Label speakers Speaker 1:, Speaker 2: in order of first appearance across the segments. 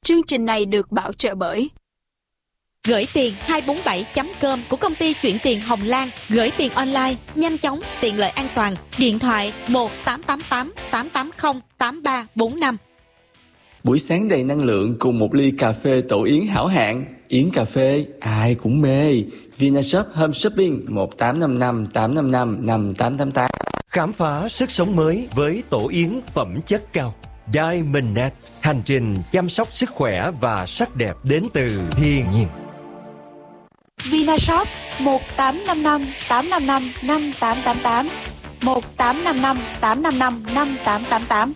Speaker 1: Chương trình này được bảo trợ bởi
Speaker 2: Gửi tiền 247.com của công ty chuyển tiền Hồng Lan. Gửi tiền online, nhanh chóng, tiện lợi an toàn. Điện thoại 1-888-880-8345.
Speaker 3: Buổi sáng đầy năng lượng cùng một ly cà phê Tổ Yến hảo hạng. Yến cà phê ai cũng mê. Vinashop Home Shopping 1855-855-5888.
Speaker 4: Khám phá sức sống mới với Tổ Yến phẩm chất cao. Diamond Net, hành trình chăm sóc sức khỏe và sắc đẹp đến từ thiên nhiên.
Speaker 1: Vinashop 1855-855-5888, 1855-855-5888.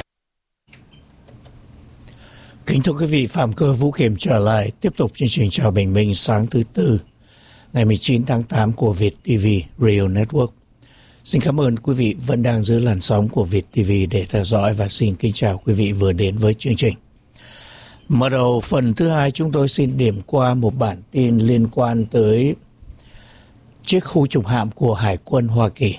Speaker 5: Kính thưa quý vị, Phạm Cơ Vũ Kiểm trở lại tiếp tục chương trình Chào Bình Minh sáng thứ Tư, ngày 19 tháng 8 của Việt TV Radio Network. Xin cảm ơn quý vị vẫn đang giữ làn sóng của Việt TV để theo dõi và xin kính chào quý vị vừa đến với chương trình. Mở đầu phần thứ hai, chúng tôi xin điểm qua một bản tin liên quan tới chiếc khu trục hạm của Hải quân Hoa Kỳ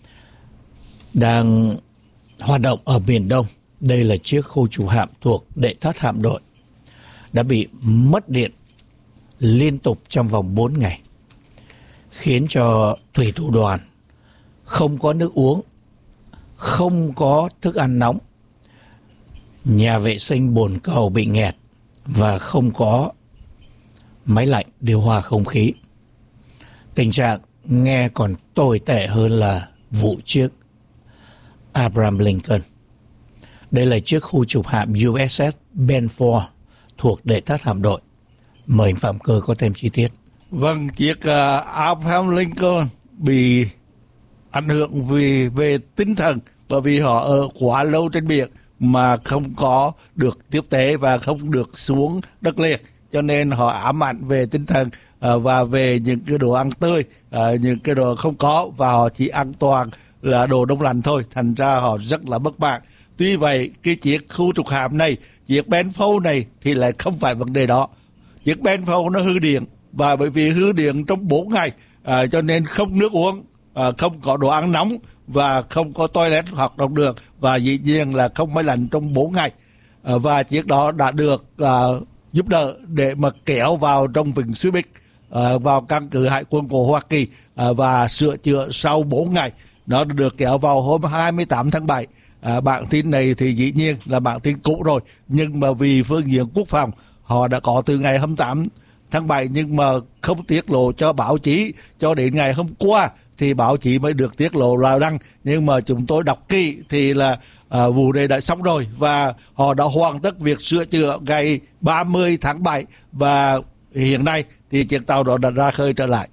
Speaker 5: đang hoạt động ở Biển Đông. Đây là chiếc khu trục hạm thuộc Đệ thất hạm đội đã bị mất điện liên tục trong vòng 4 ngày, khiến cho thủy thủ đoàn không có nước uống, không có thức ăn nóng, nhà vệ sinh bồn cầu bị nghẹt và không có máy lạnh điều hòa không khí. Tình trạng nghe còn tồi tệ hơn là vụ chiếc Abraham Lincoln. Đây là chiếc khu trục hạm USS Balfour thuộc Đệ thất hạm đội. Mời anh Phạm Cơ có thêm chi tiết.
Speaker 6: Vâng, chiếc Abraham Lincoln bị ảnh hưởng về tinh thần bởi vì họ ở quá lâu trên biển mà không có được tiếp tế và không được xuống đất liền, cho nên họ ám ảnh về tinh thần và về những cái đồ ăn tươi, những cái đồ không có, và họ chỉ an toàn là đồ đông lạnh thôi, thành ra họ rất là bất mãn. Tuy vậy cái chiếc khu trục hạm này, chiếc Balfour này thì lại không phải vấn đề đó. Chiếc Balfour nó hư điện, và bởi vì hư điện trong 4 ngày cho nên không nước uống, không có đồ ăn nóng và không có toilet hoạt động được, và dĩ nhiên là không máy lạnh trong 4 ngày. Và chiếc đó đã được giúp đỡ để mà kéo vào trong vịnh Subic, vào căn cứ Hải quân của Hoa Kỳ, và sửa chữa sau 4 ngày. Nó được kéo vào hôm 28 tháng 7. Bản tin này thì dĩ nhiên là bản tin cũ rồi, nhưng mà vì phương diện quốc phòng họ đã có từ ngày 28 tháng 7 nhưng mà không tiết lộ cho báo chí, cho đến ngày hôm qua thì báo chí mới được tiết lộ là đăng. Nhưng mà chúng tôi đọc kỹ thì là vụ này đã xong rồi, và họ đã hoàn tất việc sửa chữa ngày 30 tháng 7, và hiện nay thì chiếc tàu đó đã ra khơi trở lại.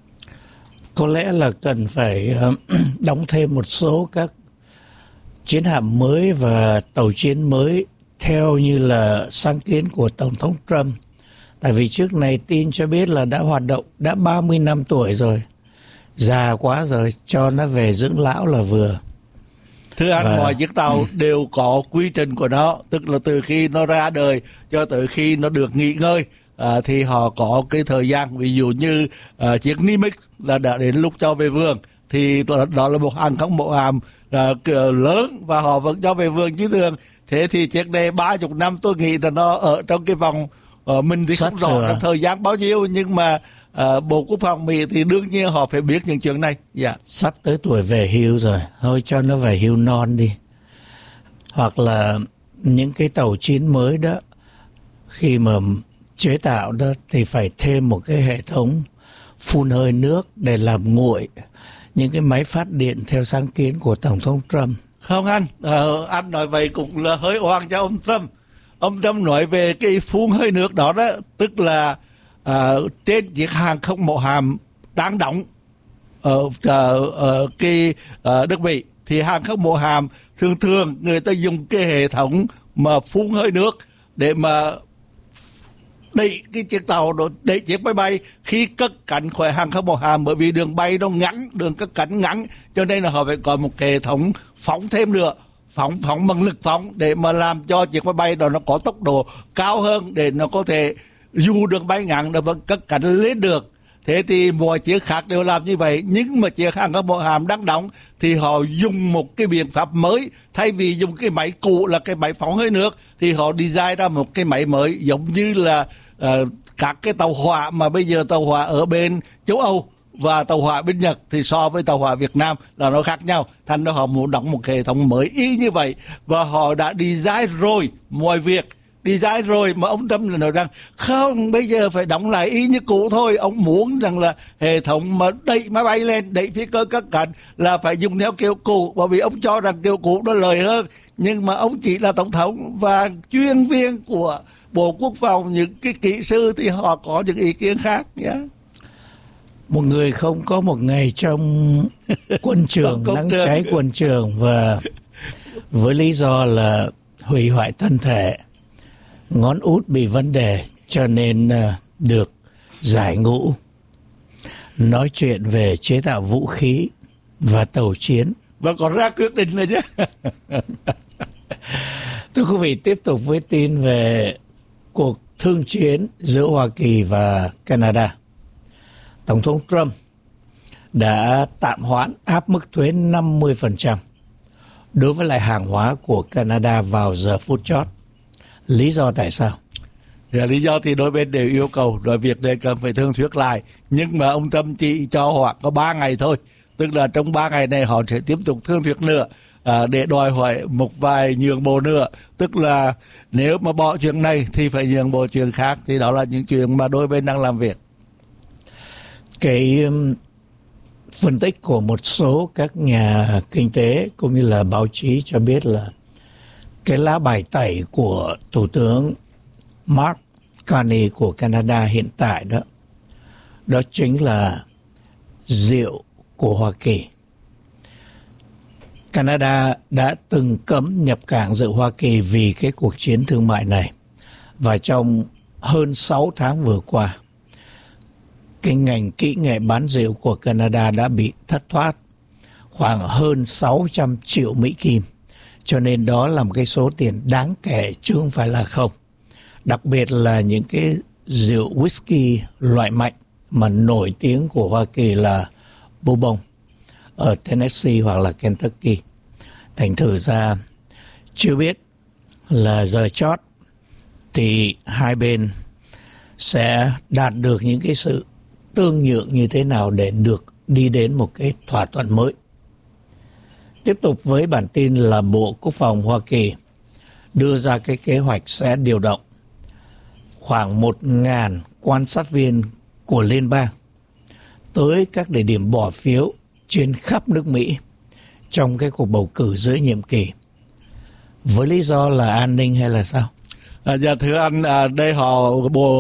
Speaker 5: Có lẽ là cần phải đóng thêm một số các chiến hạm mới và tàu chiến mới theo như là sáng kiến của Tổng thống Trump. Tại vì trước này tin cho biết là đã hoạt động đã 30 năm tuổi rồi, già quá rồi, cho nó về dưỡng lão là vừa.
Speaker 6: Thưa anh, mọi chiếc tàu đều có quy trình của nó, tức là từ khi nó ra đời cho tới khi nó được nghỉ ngơi thì họ có cái thời gian. Ví dụ như chiếc Nimitz là đã đến lúc cho về vườn, thì đó là một hàng không mẫu hạm lớn và họ vẫn cho về vườn chứ thường. Thế thì chiếc này 30 năm tôi nghĩ là nó ở trong cái vòng mình thì không rõ là thời gian bao nhiêu, nhưng mà Bộ Quốc phòng Mỹ thì đương nhiên họ phải biết những chuyện này.
Speaker 5: Sắp tới tuổi về hưu rồi, thôi cho nó về hưu non đi. Hoặc là những cái tàu chiến mới đó, khi mà chế tạo đó thì phải thêm một cái hệ thống phun hơi nước để làm nguội những cái máy phát điện theo sáng kiến của Tổng thống Trump.
Speaker 6: Không anh, anh nói vậy cũng là hơi oan cho ông Trump. Ông Trump nói về cái phun hơi nước đó đó, tức là trên chiếc hàng không mẫu hạm đang đóng ở cái nước Mỹ, thì hàng không mẫu hạm thường người ta dùng cái hệ thống mà phun hơi nước để mà đẩy cái chiếc tàu đó, đẩy chiếc máy bay khi cất cánh khỏi hàng không mẫu hạm, bởi vì đường bay nó ngắn, đường cất cánh ngắn, cho nên là họ phải có một hệ thống phóng thêm nữa, phóng bằng lực phóng để mà làm cho chiếc máy bay đó nó có tốc độ cao hơn, để nó có thể dù đường bay ngắn nó vẫn cất cánh lên được. Thế thì mọi chiếc khác đều làm như vậy, nhưng mà chiếc hàng không mẫu hạm đang đóng thì họ dùng một cái biện pháp mới. Thay vì dùng cái máy cũ là cái máy phóng hơi nước thì họ design ra một cái máy mới, giống như là các cái tàu hỏa mà bây giờ tàu hỏa ở bên châu Âu và tàu hỏa bên Nhật thì so với tàu hỏa Việt Nam là nó khác nhau. Thành ra họ muốn đóng một hệ thống mới y như vậy, và họ đã design rồi mọi việc, design rồi mà ông Tâm là nói rằng không, bây giờ phải đóng lại y như cũ thôi. Ông muốn rằng là hệ thống mà đẩy máy bay lên, đẩy phi cơ cất cánh là phải dùng theo kiểu cũ, bởi vì ông cho rằng kiểu cũ nó lợi hơn. Nhưng mà ông chỉ là tổng thống và chuyên viên của Bộ Quốc phòng, những cái kỹ sư thì họ có những ý kiến khác nhé.
Speaker 5: Một người không có một ngày trong quân trường nắng cháy quân trường, và với lý do là hủy hoại thân thể, ngón út bị vấn đề cho nên được giải ngũ, nói chuyện về chế tạo vũ khí và tàu chiến.
Speaker 6: Và còn ra quyết định rồi chứ.
Speaker 5: Thưa quý vị, tiếp tục với tin về cuộc thương chiến giữa Hoa Kỳ và Canada. Tổng thống Trump đã tạm hoãn áp mức thuế 50% đối với lại hàng hóa của Canada vào giờ phút chót. Lý do tại sao?
Speaker 6: Lý do thì đôi bên đều yêu cầu rồi việc này cần phải thương thuyết lại, nhưng mà ông Trump chỉ cho họ có 3 ngày thôi, tức là trong 3 ngày này họ sẽ tiếp tục thương thuyết nữa để đòi hỏi một vài nhượng bộ nữa. Tức là nếu mà bỏ chuyện này thì phải nhượng bộ chuyện khác, thì đó là những chuyện mà đôi bên đang làm việc.
Speaker 5: Cái phân tích của một số các nhà kinh tế cũng như là báo chí cho biết là cái lá bài tẩy của Thủ tướng Mark Carney của Canada hiện tại đó chính là rượu của Hoa Kỳ. Canada đã từng cấm nhập cảng rượu Hoa Kỳ vì cái cuộc chiến thương mại này. Và trong hơn 6 tháng vừa qua, cái ngành kỹ nghệ bán rượu của Canada đã bị thất thoát khoảng hơn 600 triệu Mỹ Kim. Cho nên đó là một cái số tiền đáng kể chứ không phải là không. Đặc biệt là những cái rượu whisky loại mạnh mà nổi tiếng của Hoa Kỳ là Bourbon ở Tennessee hoặc là Kentucky. Thành thử ra chưa biết là giờ chót thì hai bên sẽ đạt được những cái sự tương nhượng như thế nào để được đi đến một cái thỏa thuận mới. Tiếp tục với bản tin là Bộ Quốc phòng Hoa Kỳ đưa ra cái kế hoạch sẽ điều động khoảng 1.000 quan sát viên của liên bang tới các địa điểm bỏ phiếu trên khắp nước Mỹ trong cái cuộc bầu cử giữa nhiệm kỳ. Với lý do là an ninh hay là sao?
Speaker 6: Dạ thưa anh, đây họ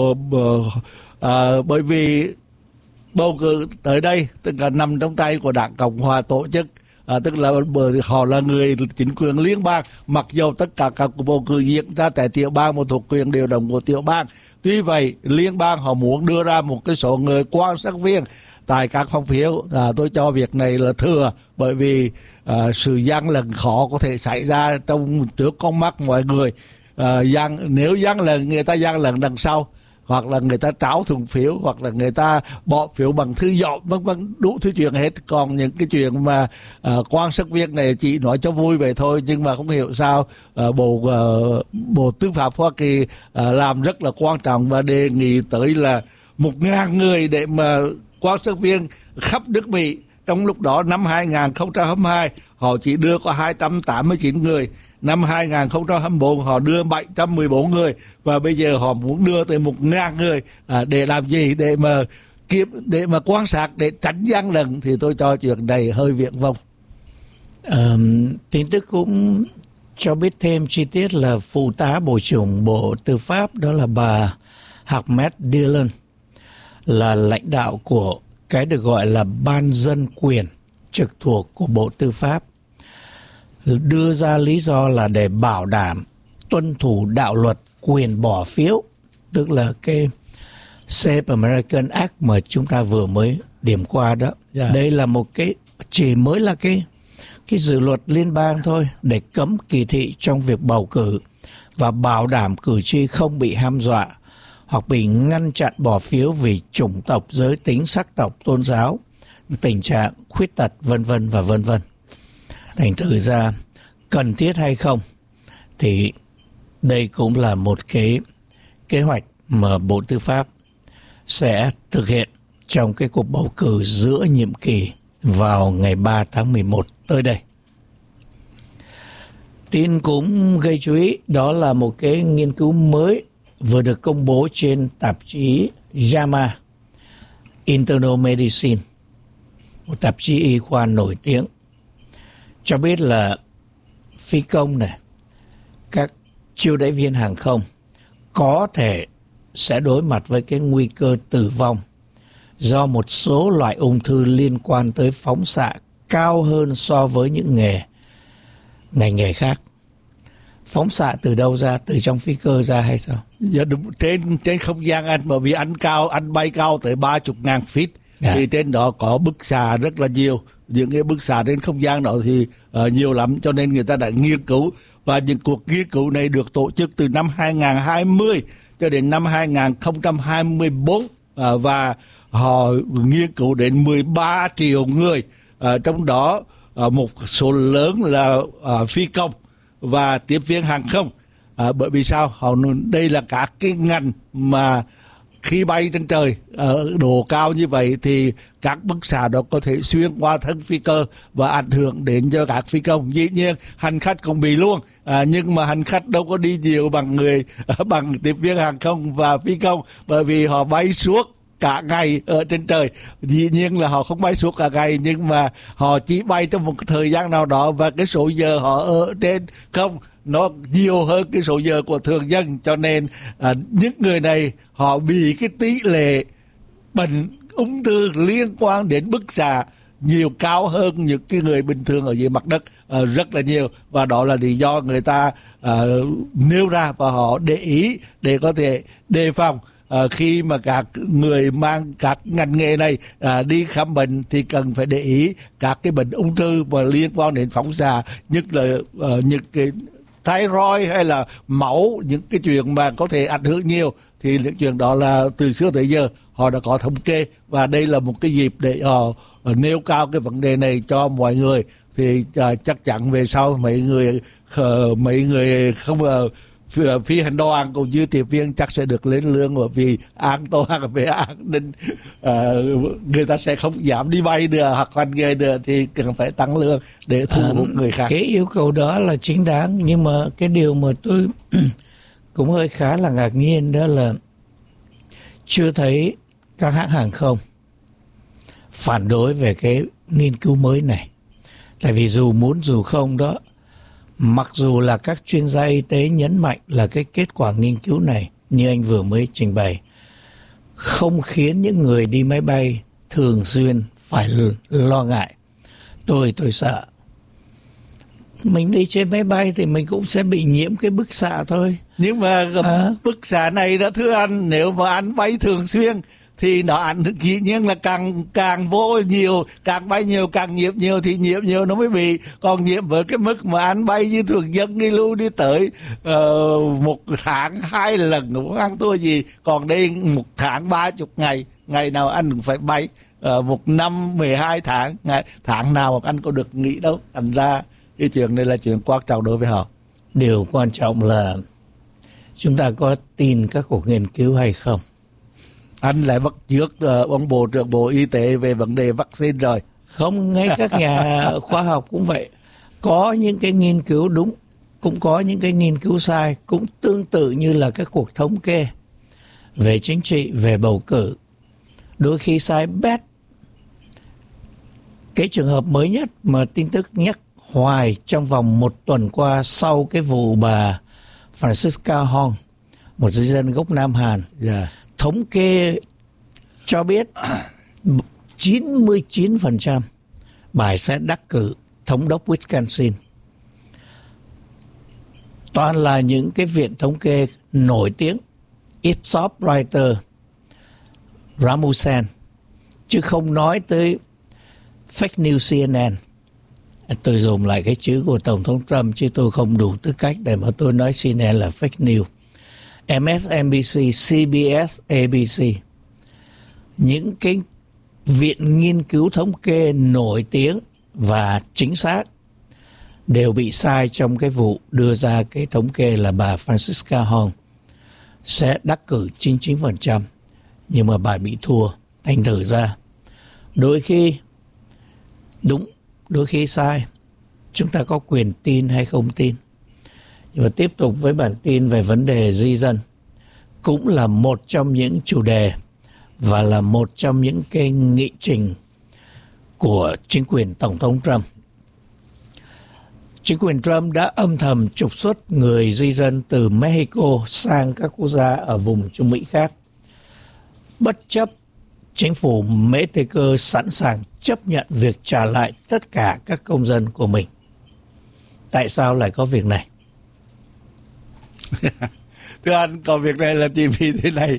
Speaker 6: bởi vì bầu cử tới đây tức là nằm trong tay của Đảng Cộng Hòa tổ chức, tức là họ là người chính quyền liên bang, mặc dù tất cả các cuộc bầu cử diễn ra tại tiểu bang một thuộc quyền điều động của tiểu bang. Tuy vậy liên bang họ muốn đưa ra một cái số người quan sát viên tại các phòng phiếu. Tôi cho việc này là thừa, bởi vì sự gian lận khó có thể xảy ra trong trước con mắt mọi người. Nếu gian lận, người ta gian lận đằng sau, hoặc là người ta tráo thùng phiếu, hoặc là người ta bỏ phiếu bằng thư dọn, vân vân, đủ thứ chuyện hết. Còn những cái chuyện mà quan sát viên này chỉ nói cho vui vậy thôi, nhưng mà không hiểu sao Bộ Tư pháp Hoa Kỳ làm rất là quan trọng và đề nghị tới là 1.000 người để mà quan sát viên khắp nước Mỹ. Trong lúc đó năm 2022 họ chỉ đưa có 289 người, năm 2024 họ đưa 714 người, và bây giờ họ muốn đưa tới 1.000 người. Để làm gì? Để mà quan sát, để tránh gian lận. Thì tôi cho chuyện này hơi viển vông.
Speaker 5: Tin tức cũng cho biết thêm chi tiết là phụ tá Bộ trưởng Bộ Tư pháp, đó là bà Ahmed Dillon, là lãnh đạo của cái được gọi là Ban Dân quyền trực thuộc của Bộ Tư pháp, đưa ra lý do là để bảo đảm tuân thủ đạo luật quyền bỏ phiếu, tức là cái Save American Act mà chúng ta vừa mới điểm qua đó. Đây là một cái chỉ mới là cái dự luật liên bang thôi, để cấm kỳ thị trong việc bầu cử và bảo đảm cử tri không bị hăm dọa hoặc bị ngăn chặn bỏ phiếu vì chủng tộc, giới tính, sắc tộc, tôn giáo, tình trạng khuyết tật, vân vân và vân vân. Thành thử ra cần thiết hay không thì đây cũng là một cái kế hoạch mà Bộ Tư pháp sẽ thực hiện trong cái cuộc bầu cử giữa nhiệm kỳ vào ngày 3 tháng 11 tới đây. Tin cũng gây chú ý, đó là một cái nghiên cứu mới vừa được công bố trên tạp chí JAMA Internal Medicine, một tạp chí y khoa nổi tiếng, cho biết là phi công này, các chiêu đãi viên hàng không có thể sẽ đối mặt với cái nguy cơ tử vong do một số loại ung thư liên quan tới phóng xạ cao hơn so với những ngành nghề khác. Phóng xạ từ đâu ra? Từ trong phi cơ ra hay sao?
Speaker 6: Dạ đúng, trên không gian anh, bởi vì anh bay cao tới 30.000 feet thì trên đó có bức xạ rất là nhiều. Những cái bức xạ trên không gian đó thì nhiều lắm, cho nên người ta đã nghiên cứu, và những cuộc nghiên cứu này được tổ chức từ năm 2020 cho đến năm 2024 và họ nghiên cứu đến 13 triệu người, trong đó một số lớn là phi công và tiếp viên hàng không. Bởi vì sao? Đây là các cái ngành mà khi bay trên trời ở độ cao như vậy thì các bức xạ đó có thể xuyên qua thân phi cơ và ảnh hưởng đến cho các phi công. Dĩ nhiên hành khách cũng bị luôn, nhưng mà hành khách đâu có đi nhiều bằng tiếp viên hàng không và phi công, bởi vì họ bay suốt cả ngày ở trên trời. Dĩ nhiên là họ không bay suốt cả ngày, nhưng mà họ chỉ bay trong một cái thời gian nào đó, và cái số giờ họ ở trên không nó nhiều hơn cái số giờ của thường dân, cho nên những người này họ bị cái tỷ lệ bệnh ung thư liên quan đến bức xạ nhiều cao hơn những cái người bình thường ở dưới mặt đất rất là nhiều, và đó là lý do người ta nêu ra và họ để ý để có thể đề phòng. Khi mà các người mang các ngành nghề này đi khám bệnh thì cần phải để ý các cái bệnh ung thư mà liên quan đến phóng xạ, nhất là những cái thyroid hay là máu, những cái chuyện mà có thể ảnh hưởng nhiều, thì những chuyện đó là từ xưa tới giờ họ đã có thống kê, và đây là một cái dịp để họ nêu cao cái vấn đề này cho mọi người. Thì chắc chắn về sau mấy người không phi hành đoàn cũng như tiếp viên chắc sẽ được lên lương, bởi vì an toàn về an ninh người ta sẽ không dám đi bay nữa hoặc hành nghề nữa, thì cần phải tăng lương để thu hút người khác.
Speaker 5: Cái yêu cầu đó là chính đáng, nhưng mà cái điều mà tôi cũng hơi khá là ngạc nhiên đó là chưa thấy các hãng hàng không phản đối về cái nghiên cứu mới này. Tại vì dù muốn dù không đó, mặc dù là các chuyên gia y tế nhấn mạnh là cái kết quả nghiên cứu này, như anh vừa mới trình bày, không khiến những người đi máy bay thường xuyên phải lo ngại. Tôi sợ mình đi trên máy bay thì mình cũng sẽ bị nhiễm cái bức xạ thôi.
Speaker 6: Nhưng mà bức xạ này đó thưa anh, nếu mà anh bay thường xuyên thì nó ảnh hưởng, dĩ nhiên là càng vô nhiều, càng bay nhiều, càng nhiễm nhiều thì nhiễm nhiều nó mới bị. Còn nhiễm với cái mức mà anh bay như thường dân đi lưu đi tới một tháng 2 lần cũng ăn thua gì. Còn đây một tháng 30 ngày, ngày nào anh cũng phải bay, một năm 12 tháng, tháng nào anh có được nghỉ đâu. Thành ra cái chuyện này là chuyện quan trọng đối với họ.
Speaker 5: Điều quan trọng là chúng ta có tin các cuộc nghiên cứu hay không.
Speaker 6: Anh lại bắt chước ông Bộ trưởng Bộ Y tế về vấn đề vaccine rồi.
Speaker 5: Không, ngay các nhà khoa học cũng vậy. Có những cái nghiên cứu đúng, cũng có những cái nghiên cứu sai, cũng tương tự như là các cuộc thống kê về chính trị, về bầu cử. Đôi khi sai bét. Cái trường hợp mới nhất mà tin tức nhắc hoài trong vòng 1 tuần qua sau cái vụ bà Francisca Hong, một di dân gốc Nam Hàn, thống kê cho biết 99% bà sẽ đắc cử thống đốc Wisconsin. Toàn là những cái viện thống kê nổi tiếng, Ipsos, Reuters, Rasmussen, chứ không nói tới fake news CNN. Tôi dùng lại cái chữ của Tổng thống Trump chứ tôi không đủ tư cách để mà tôi nói CNN là fake news. MSNBC, CBS, ABC, những cái viện nghiên cứu thống kê nổi tiếng và chính xác đều bị sai trong cái vụ đưa ra cái thống kê là bà Francisca Hong sẽ đắc cử 99%, nhưng mà bà bị thua. Thành thử ra đôi khi đúng, đôi khi sai. Chúng ta có quyền tin hay không tin. Nhưng mà tiếp tục với bản tin về vấn đề di dân, cũng là một trong những chủ đề và là một trong những cái nghị trình của chính quyền Tổng thống Trump. Chính quyền Trump đã âm thầm trục xuất người di dân từ Mexico sang các quốc gia ở vùng Trung Mỹ khác, bất chấp chính phủ Mexico sẵn sàng chấp nhận việc trả lại tất cả các công dân của mình. Tại sao lại có việc này?
Speaker 6: Thưa anh, còn việc này là chỉ vì thế này.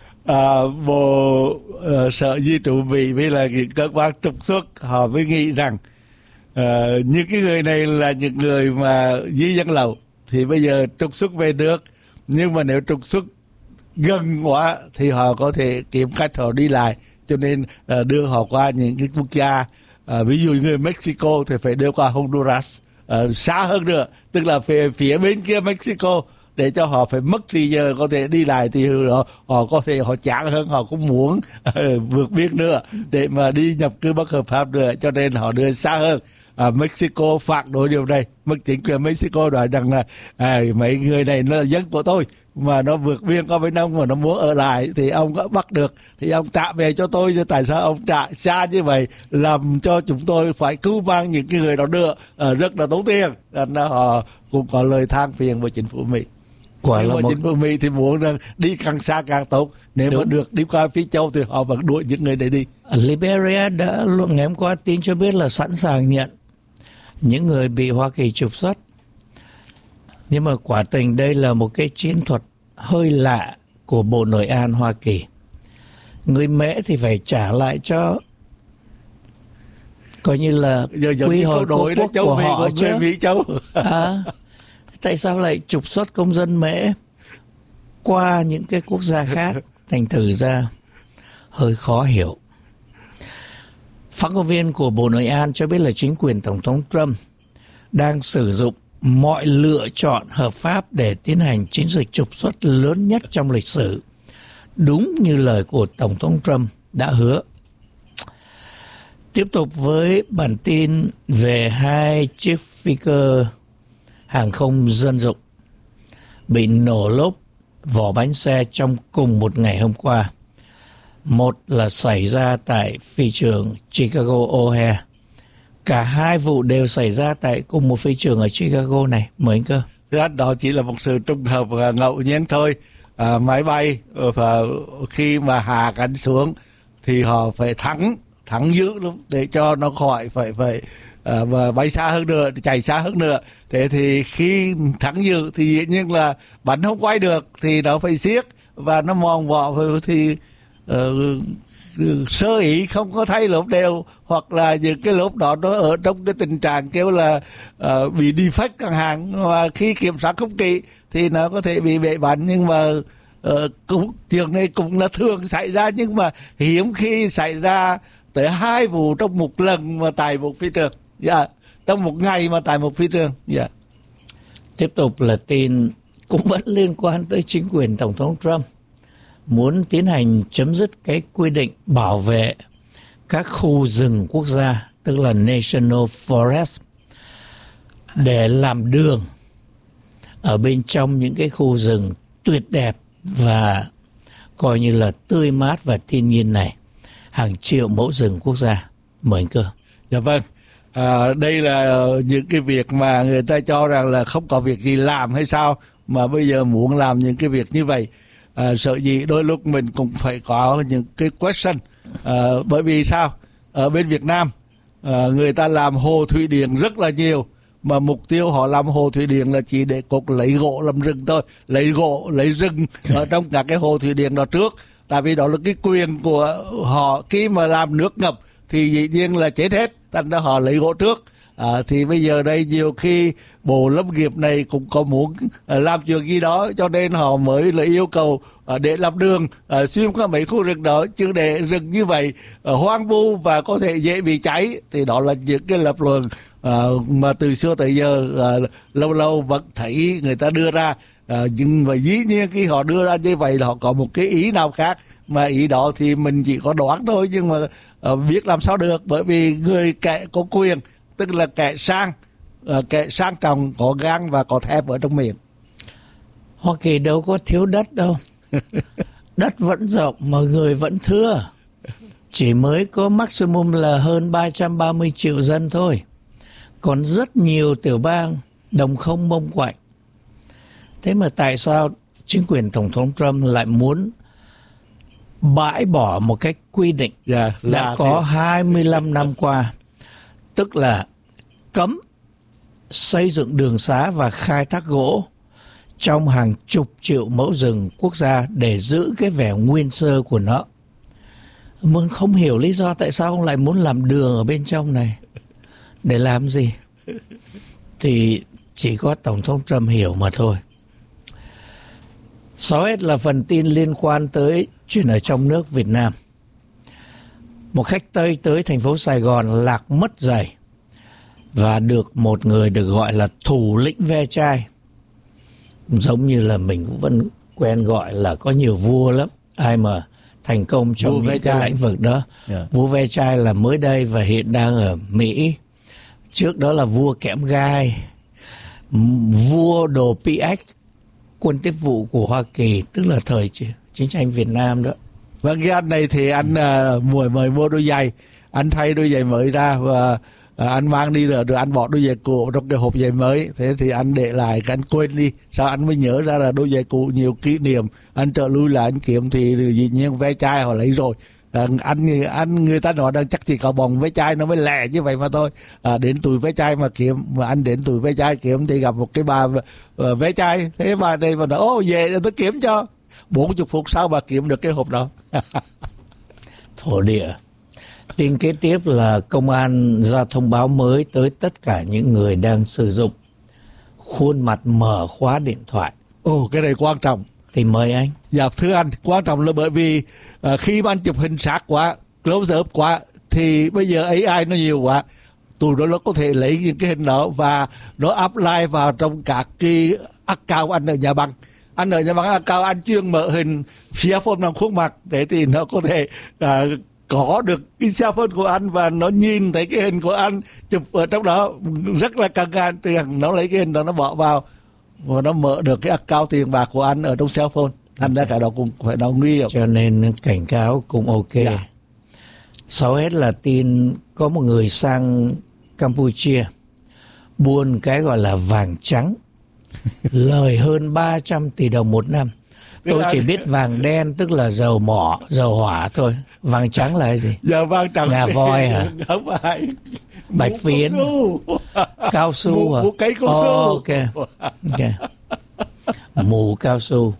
Speaker 6: Bộ Sở Di trú Mỹ với là cơ quan trục xuất họ mới nghĩ rằng những cái người này là những người mà di dân lậu thì bây giờ trục xuất về nước, nhưng mà nếu trục xuất gần quá thì họ có thể kiếm cách họ đi lại, cho nên đưa họ qua những cái quốc gia, ví dụ người Mexico thì phải đưa qua Honduras, xa hơn nữa, tức là về phía bên kia Mexico, để cho họ phải mất thì giờ có thể đi lại, thì họ có thể họ chán hơn, họ cũng muốn vượt biên nữa để mà đi nhập cư bất hợp pháp nữa, cho nên họ đưa xa hơn. Mexico phản đối điều này. Chính quyền Mexico nói rằng là mấy người này nó là dân của tôi, mà nó vượt biên qua bên ông mà nó muốn ở lại thì ông có bắt được thì ông trả về cho tôi, chứ tại sao ông trả xa như vậy, làm cho chúng tôi phải cứu mang những cái người đó nữa, rất là tốn tiền. Nên họ cũng có lời than phiền với chính phủ Mỹ. Chính phủ Mỹ thì muốn rằng đi càng xa càng tốt. Nếu mà được đi qua phía châu thì họ vẫn đuổi những người này đi.
Speaker 5: Liberia đã ngày hôm qua tin cho biết là sẵn sàng nhận những người bị Hoa Kỳ trục xuất. Nhưng mà quả tình đây là một cái chiến thuật hơi lạ của Bộ Nội an Hoa Kỳ. Người Mễ thì phải trả lại cho coi như là quy hồi quốc quốc của họ chứ.
Speaker 6: Mỹ châu.
Speaker 5: Tại sao lại trục xuất công dân Mễ qua những cái quốc gia khác? Thành thử ra hơi khó hiểu. Phát ngôn viên của Bộ Nội an cho biết là chính quyền Tổng thống Trump đang sử dụng mọi lựa chọn hợp pháp để tiến hành chiến dịch trục xuất lớn nhất trong lịch sử, đúng như lời của Tổng thống Trump đã hứa. Tiếp tục với bản tin về hai chiếc phi cơ hàng không dân dụng bị nổ lốp vỏ bánh xe trong cùng một ngày hôm qua. Một là xảy ra tại phi trường Chicago O'Hare. Cả hai vụ đều xảy ra tại cùng một phi trường ở Chicago này. Mời anh Cơ.
Speaker 6: Đó chỉ là một sự trùng hợp và ngẫu nhiên thôi. Máy bay và khi mà hạ cánh xuống thì họ phải thắng dữ lắm để cho nó khỏi phải bay xa hơn nữa, chạy xa hơn nữa. Thế thì khi thắng dữ thì dĩ nhiên là bánh không quay được thì nó phải siết và nó mòn vỏ thì sơ ý không có thay lốp đều, hoặc là những cái lốp đó nó ở trong cái tình trạng kêu là bị defect chẳng hạn, và khi kiểm soát không kỹ thì nó có thể bị bể bánh. Nhưng mà chuyện này cũng là thường xảy ra, nhưng mà hiếm khi xảy ra tới 2 vụ trong một lần mà tại một phi trường, trong một ngày mà tại một phi trường.
Speaker 5: Tiếp tục là tin cũng vẫn liên quan tới chính quyền Tổng thống Trump muốn tiến hành chấm dứt cái quy định bảo vệ các khu rừng quốc gia, tức là National Forest, để làm đường ở bên trong những cái khu rừng tuyệt đẹp và coi như là tươi mát và thiên nhiên này. Hàng triệu mẫu rừng quốc gia. Mời anh Cơ.
Speaker 6: Dạ vâng. Đây là những cái việc mà người ta cho rằng là không có việc gì làm hay sao mà bây giờ muốn làm những cái việc như vậy. Sợ gì đôi lúc mình cũng phải có những cái question. Bởi vì sao? Ở bên Việt Nam người ta làm hồ thủy điện rất là nhiều, mà mục tiêu họ làm hồ thủy điện là chỉ để cột lấy gỗ làm rừng thôi, lấy gỗ lấy rừng ở trong các cái hồ thủy điện đó trước, tại vì đó là cái quyền của họ. Khi mà làm nước ngập thì dĩ nhiên là chết hết, thành ra họ lấy gỗ trước. Thì bây giờ đây nhiều khi Bộ Lâm nghiệp này cũng có muốn làm chuyện gì đó, cho nên họ mới là yêu cầu để làm đường xuyên qua mấy khu rừng đó, chứ để rừng như vậy hoang vu và có thể dễ bị cháy. Thì đó là những cái lập luận mà từ xưa tới giờ lâu lâu vẫn thấy người ta đưa ra. Nhưng mà dĩ nhiên khi họ đưa ra như vậy là họ có một cái ý nào khác, mà ý đó thì mình chỉ có đoán thôi, nhưng mà biết làm sao được, bởi vì người kẻ có quyền, tức là kẻ sang trọng, có gang và có thép ở trong miệng.
Speaker 5: Hoa Kỳ đâu có thiếu đất đâu. Đất vẫn rộng mà người vẫn thưa. Chỉ mới có maximum là hơn 330 triệu dân thôi. Còn rất nhiều tiểu bang đồng không mông quạnh. Thế mà tại sao chính quyền Tổng thống Trump lại muốn bãi bỏ một cái quy định đã có 25 năm qua, tức là cấm xây dựng đường xá và khai thác gỗ trong hàng chục triệu mẫu rừng quốc gia để giữ cái vẻ nguyên sơ của nó. Mình không hiểu lý do tại sao ông lại muốn làm đường ở bên trong này. Để làm gì? Thì chỉ có Tổng thống Trump hiểu mà thôi. 6S là phần tin liên quan tới chuyện ở trong nước Việt Nam. Một khách Tây tới thành phố Sài Gòn lạc mất giày và được một người được gọi là thủ lĩnh ve chai. Giống như là mình cũng vẫn quen gọi là có nhiều vua lắm. Ai mà thành công trong những cái lĩnh vực đó. Vua ve chai là mới đây và hiện đang ở Mỹ. Trước đó là vua kẽm gai, vua đồ PX, quân tiếp vụ của Hoa Kỳ, tức là thời chiến tranh Việt Nam đó.
Speaker 6: Vâng, cái anh này thì anh mời mua đôi giày, anh thay đôi giày mới ra và anh mang đi rồi anh bỏ đôi giày cũ trong cái hộp giày mới. Thế thì anh để lại, anh quên đi, sao anh mới nhớ ra là đôi giày cũ nhiều kỷ niệm. Anh trợ lui là anh kiếm thì dĩ nhiên ve chai họ lấy rồi. Anh người ta nói rằng chắc chỉ có bồng ve chai nó mới lẻ như vậy mà thôi. Đến tuổi ve chai mà kiếm, mà anh đến tuổi ve chai kiếm thì gặp một cái bà ve chai. Thế bà đây mà nói về tôi kiếm cho 40 phút sau bà kiếm được cái hộp đó.
Speaker 5: Thổ địa. Tin kế tiếp là công an ra thông báo mới tới tất cả những người đang sử dụng khuôn mặt mở khóa điện thoại.
Speaker 6: Cái này quan trọng.
Speaker 5: Thì mời anh.
Speaker 6: Dạ thưa anh, quan trọng là bởi vì khi mà anh chụp hình sát quá, close up quá, thì bây giờ AI nó nhiều quá, tụi nó có thể lấy những cái hình đó và nó apply vào trong các cái account anh ở nhà băng. Anh ở nhà băng account anh chuyên mở hình cell phone bằng khuôn mặt, thế thì nó có thể có được cái cell phone của anh và nó nhìn thấy cái hình của anh chụp ở trong đó rất là căng gan, thì nó lấy cái hình đó nó bỏ vào và nó mở được cái account tiền bạc của anh ở trong cell phone. Anh đã cái đó cũng phải nó nguy hiểm.
Speaker 5: Cho nên cảnh cáo cũng ok. 6S là tin có một người sang Campuchia buôn cái gọi là vàng trắng, lời hơn 300 tỷ đồng một năm. Tôi chỉ biết vàng đen tức là dầu mỏ, dầu hỏa thôi. Vàng trắng là cái gì?
Speaker 6: Giờ vàng trắng
Speaker 5: ngà voi hả?
Speaker 6: Không phải.
Speaker 5: Bạch phiến, cao su hả?
Speaker 6: Mù cây cao su.
Speaker 5: Ok. Mù cao su.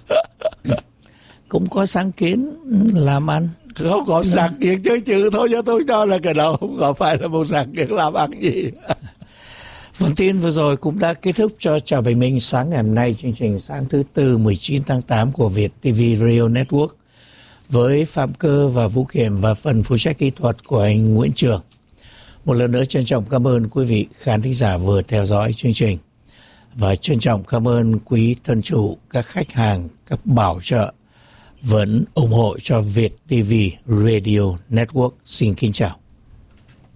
Speaker 5: Cũng có sáng kiến làm ăn.
Speaker 6: Không có sáng kiến chơi chữ thôi, cho tôi cho là cái đó không có phải là một sáng kiến làm ăn gì.
Speaker 5: Phần tin vừa rồi cũng đã kết thúc cho Chào Bình Minh sáng ngày hôm nay, chương trình sáng thứ Tư 19 tháng 8 của Việt TV Radio Network với Phạm Cơ và Vũ Kiểm và phần phụ trách kỹ thuật của anh Nguyễn Trường. Một lần nữa trân trọng cảm ơn quý vị khán thính giả vừa theo dõi chương trình và trân trọng cảm ơn quý thân chủ, các khách hàng, các bảo trợ vẫn ủng hộ cho Việt TV Radio Network. Xin kính chào.